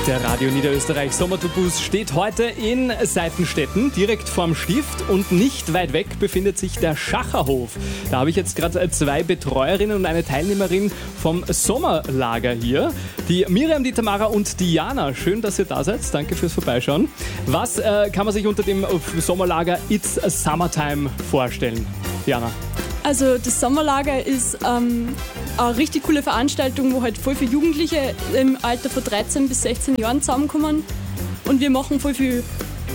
Der Radio Niederösterreich Sommertourbus steht heute in Seitenstetten, direkt vorm Stift, und nicht weit weg befindet sich der Schacherhof. Da habe ich jetzt gerade zwei Betreuerinnen und eine Teilnehmerin vom Sommerlager hier. Die Miriam, die Tamara und die Jana. Schön, dass ihr da seid. Danke fürs Vorbeischauen. Was kann man sich unter dem Sommerlager It's Summertime vorstellen? Jana. Also das Sommerlager ist eine richtig coole Veranstaltung, wo halt voll viele Jugendliche im Alter von 13 bis 16 Jahren zusammenkommen. Und wir machen voll viele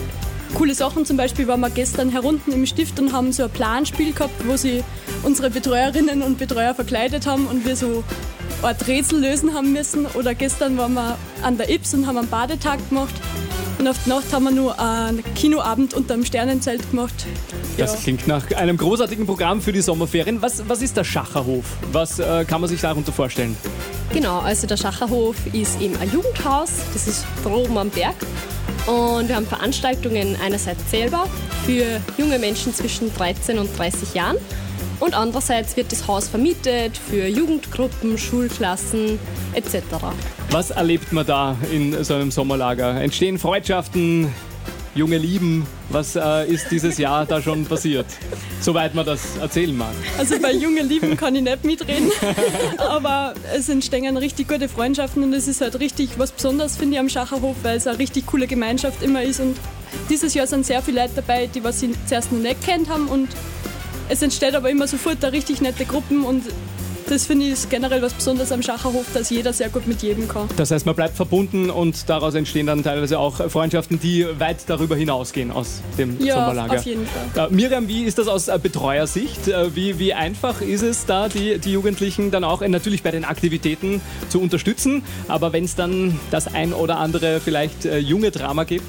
coole Sachen. Zum Beispiel waren wir gestern herunten im Stift und haben so ein Planspiel gehabt, wo sie unsere Betreuerinnen und Betreuer verkleidet haben und wir so ein Rätsel lösen haben müssen. Oder gestern waren wir an der Ips und haben einen Badetag gemacht. Und auf die Nacht haben wir nur einen Kinoabend unter dem Sternenzelt gemacht. Das klingt nach einem großartigen Programm für die Sommerferien. Was ist der Schacherhof? Was kann man sich darunter vorstellen? Genau, also der Schacherhof ist eben ein Jugendhaus. Das ist droben am Berg. Und wir haben Veranstaltungen einerseits selber für junge Menschen zwischen 13 und 30 Jahren. Und andererseits wird das Haus vermietet für Jugendgruppen, Schulklassen etc. Was erlebt man da in so einem Sommerlager? Entstehen Freundschaften, junge Lieben? Was ist dieses Jahr da schon passiert? Soweit man das erzählen mag. Also bei jungen Lieben kann ich nicht mitreden, aber es entstehen richtig gute Freundschaften und es ist halt richtig was Besonderes, finde ich, am Schacherhof, weil es eine richtig coole Gemeinschaft immer ist. Und dieses Jahr sind sehr viele Leute dabei, die was sie zuerst noch nicht kennt haben, und es entsteht aber immer sofort eine richtig nette Gruppen, und das finde ich ist generell was Besonderes am Schacherhof, dass jeder sehr gut mit jedem kann. Das heißt, man bleibt verbunden und daraus entstehen dann teilweise auch Freundschaften, die weit darüber hinausgehen aus dem Sommerlager. Ja, auf jeden Fall. Miriam, wie ist das aus Betreuersicht? Wie einfach ist es da, die Jugendlichen dann auch natürlich bei den Aktivitäten zu unterstützen, aber wenn es dann das ein oder andere vielleicht junge Drama gibt?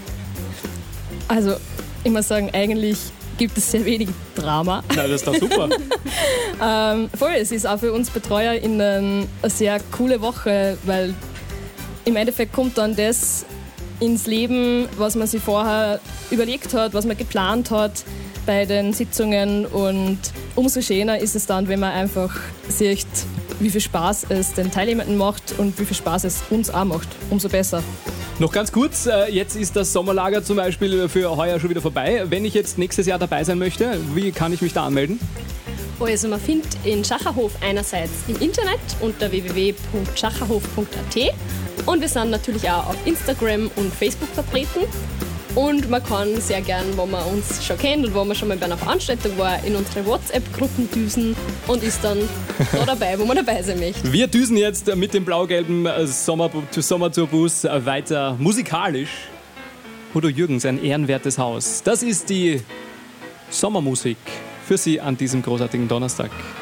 Also, ich muss sagen, eigentlich gibt es sehr wenig Drama. Na, das ist doch super. Voll, es ist auch für uns BetreuerInnen eine sehr coole Woche, weil im Endeffekt kommt dann das ins Leben, was man sich vorher überlegt hat, was man geplant hat bei den Sitzungen, und umso schöner ist es dann, wenn man einfach sieht, wie viel Spaß es den Teilnehmenden macht und wie viel Spaß es uns auch macht. Umso besser. Noch ganz kurz, jetzt ist das Sommerlager zum Beispiel für heuer schon wieder vorbei. Wenn ich jetzt nächstes Jahr dabei sein möchte, wie kann ich mich da anmelden? Also man findet den Schacherhof einerseits im Internet unter www.schacherhof.at, und wir sind natürlich auch auf Instagram und Facebook vertreten. Und man kann sehr gern, wo man uns schon kennt und wo man schon mal bei einer Veranstaltung war, in unsere WhatsApp-Gruppen düsen und ist dann da dabei, wo man dabei sein möchte. Wir düsen jetzt mit dem blau-gelben Sommertourbus weiter musikalisch. Udo Jürgens, ein ehrenwertes Haus. Das ist die Sommermusik für Sie an diesem großartigen Donnerstag.